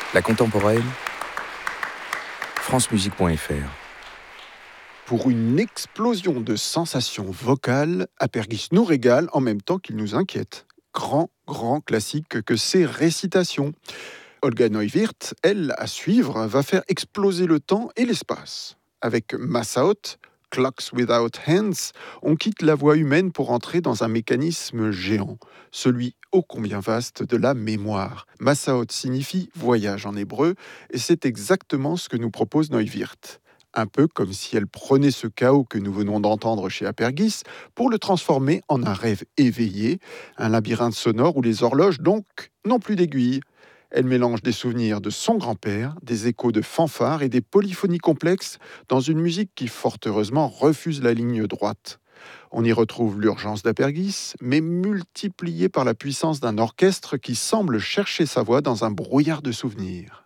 La contemporaine, francemusique.fr. Pour une explosion de sensations vocales, Apergis nous régale en même temps qu'il nous inquiète. Grand classique que ces récitations. Olga Neuwirth, elle, à suivre, va faire exploser le temps et l'espace. Avec Massaoth, Clocks Without Hands, on quitte la voix humaine pour entrer dans un mécanisme géant, celui ô combien vaste de la mémoire. Massaoth signifie voyage en hébreu, et c'est exactement ce que nous propose Neuwirth. Un peu comme si elle prenait ce chaos que nous venons d'entendre chez Apergis pour le transformer en un rêve éveillé, un labyrinthe sonore où les horloges, donc, n'ont plus d'aiguilles. Elle mélange des souvenirs de son grand-père, des échos de fanfares et des polyphonies complexes dans une musique qui, fort heureusement, refuse la ligne droite. On y retrouve l'urgence d'Apergis, mais multipliée par la puissance d'un orchestre qui semble chercher sa voix dans un brouillard de souvenirs.